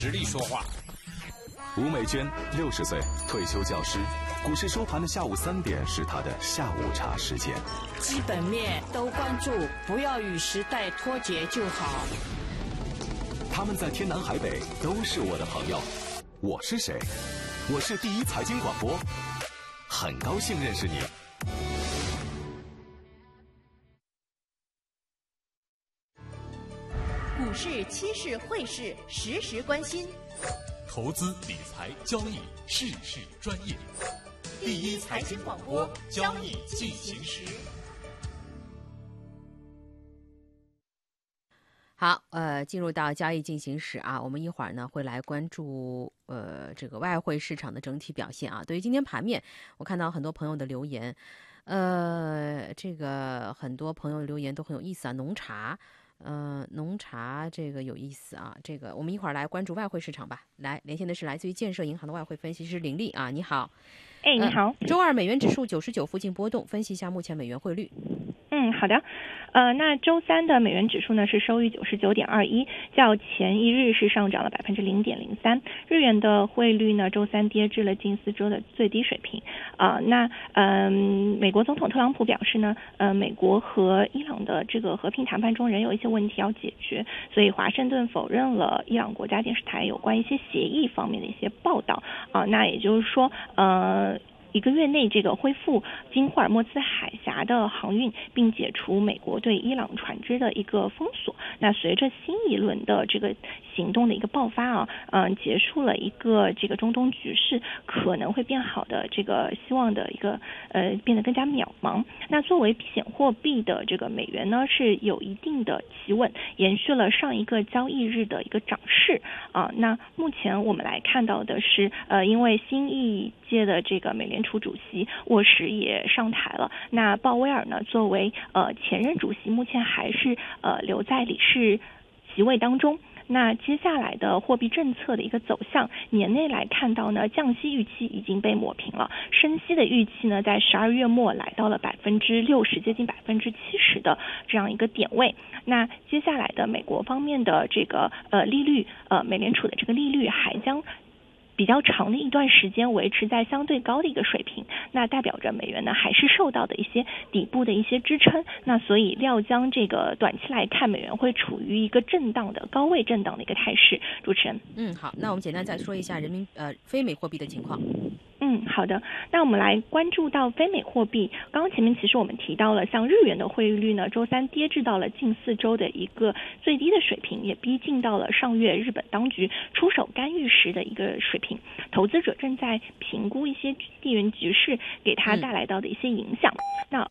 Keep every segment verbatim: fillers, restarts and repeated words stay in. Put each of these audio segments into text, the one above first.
实力说话。 吴美娟，六十岁，退休教师。股市收盘的下午三点是她的下午茶时间。 基本面都关注，不要与时代脱节就好。 他们在天南海北都是我的朋友。我是谁？我是第一财经广播，很高兴认识你。 股市、期市、汇市，时时关心。 投资理财交易，事事专业。第一财经广播，交易进行时。 好，呃，进入到交易进行时啊，我们一会儿呢会来关注呃这个外汇市场的整体表现啊。对于今天盘面，我看到很多朋友的留言，呃，这个很多朋友留言都很有意思啊，农茶。呃，农茶这个有意思啊，这个我们一会儿来关注外汇市场吧。来，连线的是来自于建设银行的外汇分析师林丽啊，你好。 哎，你好。 呃、周二美元指数九十九附近波动，分析一下目前美元汇率。 嗯，好的。呃，那周三的美元指数呢是收于九十九点二一，较前一日是上涨了百分之零点零三。日元的汇率呢，周三跌至了近四周的最低水平。啊、呃，那嗯、呃，美国总统特朗普表示呢，呃，美国和伊朗的这个和平谈判中仍有一些问题要解决，所以华盛顿否认了伊朗国家电视台有关一些协议方面的一些报道。啊、呃，那也就是说，呃。一个月内，这个恢复经霍尔木兹海峡的航运，并解除美国对伊朗船只的一个封锁。那随着新一轮的这个行动的一个爆发啊，嗯、呃，结束了一个这个中东局势可能会变好的这个希望的一个呃变得更加渺茫。那作为避险货币的这个美元呢，是有一定的企稳，延续了上一个交易日的一个涨势啊。那目前我们来看到的是，呃，因为新一届的这个美联储主席沃什也上台了，那鲍威尔呢作为呃前任主席，目前还是呃留在理事席位当中。那接下来的货币政策的一个走向，年内来看到呢，降息预期已经被抹平了，升息的预期呢，在十二月末来到了百分之六十，接近百分之七十的这样一个点位。那接下来的美国方面的这个呃利率，呃美联储的这个利率还将比较长的一段时间维持在相对高的一个水平，那代表着美元呢还是受到的一些底部的一些支撑，那所以料将这个短期来看，美元会处于一个震荡的高位震荡的一个态势。主持人， 嗯，好，那我们简单再说一下人民呃非美货币的情况。 嗯，好的。那我们来关注到非美货币。刚刚前面其实我们提到了，像日元的汇率呢，周三跌至到了近四周的一个最低的水平，也逼近到了上月日本当局出手干预时的一个水平。投资者正在评估一些地缘局势给它带来到的一些影响。嗯、那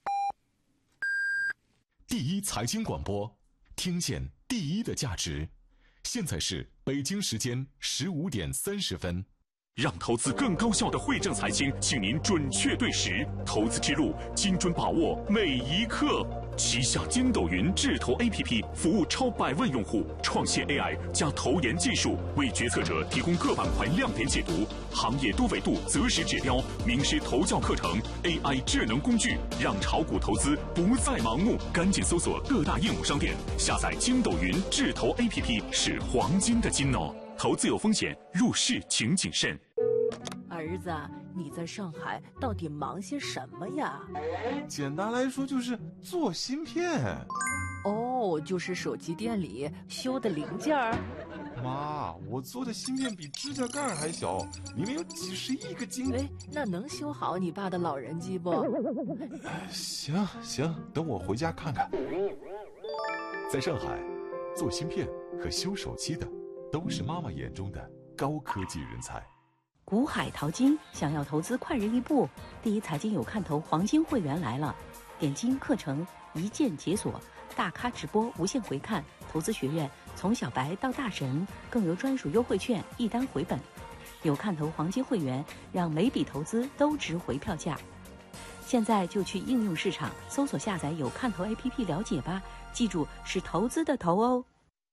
第一财经广播，听见第一的价值。现在是北京时间十五点三十分。 让投资更高效的汇正财经，请您准确对时，投资之路精准把握每一刻。旗下筋斗云智投 A P P 服务超百万用户，创新 A I 加投研技术，为决策者提供各板块亮点解读、行业多维度择时指标、名师投教课程、A I 智能工具，让炒股投资不再盲目。赶紧搜索各大应用商店，下载筋斗云智投 A P P， 是黄金的金哦。投资有风险，入市请谨慎。 儿子，你在上海到底忙些什么呀？ 简单来说就是做芯片。 哦，就是手机店里修的零件儿。 妈，我做的芯片比指甲盖还小，里面有几十亿个晶。 哎，那能修好你爸的老人机不？ 行行，等我回家看看。 在上海，做芯片和修手机的都是妈妈眼中的高科技人才。 股海淘金，想要投资快人一步，第一财经有看头黄金会员来了，点金课程一键解锁，大咖直播无限回看，投资学院从小白到大神，更有专属优惠券一单回本。有看头黄金会员，让每笔投资都值回票价。现在就去应用市场搜索下载有看头 A P P 了解吧，记住是投资的投哦。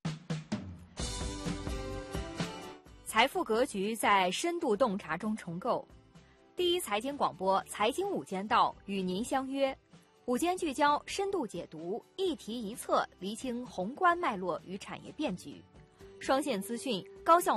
财富格局在深度洞察中重构。第一财经广播财经午间道与您相约，午间聚焦，深度解读，一题一策，厘清宏观脉络与产业变局，双线资讯，高效